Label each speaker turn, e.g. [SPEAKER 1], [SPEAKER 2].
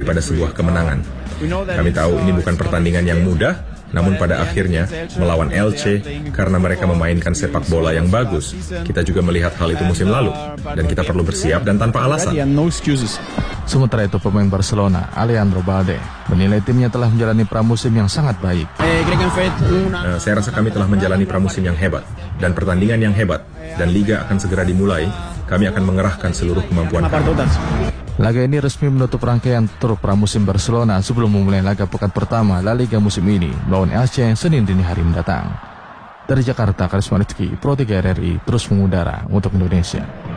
[SPEAKER 1] daripada sebuah kemenangan. Kami tahu ini bukan pertandingan yang mudah, namun pada akhirnya melawan Elche karena mereka memainkan sepak bola yang bagus. Kita juga melihat hal itu musim lalu, dan kita perlu bersiap dan tanpa alasan.
[SPEAKER 2] Sementara itu pemain Barcelona, Alejandro Balde, menilai timnya telah menjalani pramusim yang sangat baik.
[SPEAKER 1] Saya rasa kami telah menjalani pramusim yang hebat, dan pertandingan yang hebat, dan Liga akan segera dimulai. Kami akan mengerahkan seluruh kemampuan kami.
[SPEAKER 2] Laga ini resmi menutup rangkaian tur pramusim Barcelona sebelum memulai laga pekan pertama La Liga musim ini melawan Elche Senin dini hari mendatang. Dari Jakarta, Karisma Rizky, Pro 3 RRI terus mengudara untuk Indonesia.